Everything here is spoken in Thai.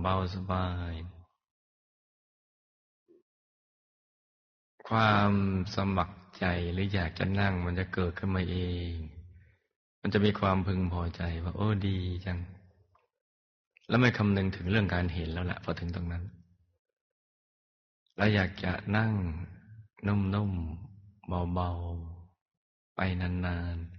เบาสบายความสมัครใจหรืออยากจะนั่งมันจะเกิดขึ้นมาเองมันจะมีความพึงพอใจว่าโอ้ดีจังแล้วไม่คำนึงถึงเรื่องการเห็นแล้วแหละพอถึงตรงนั้นเราอยากจะนั่งนุ่มๆเบาๆไปนานๆ